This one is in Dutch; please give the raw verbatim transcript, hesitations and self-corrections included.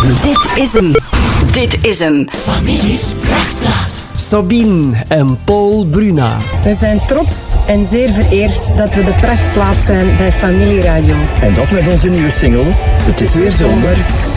Dit is hem. Dit is hem. Families Prachtplaat. Sabine en Paul Bruna. We zijn trots en zeer vereerd dat we de prachtplaat zijn bij Familieradio. En dat met onze nieuwe single, Het is weer zomer.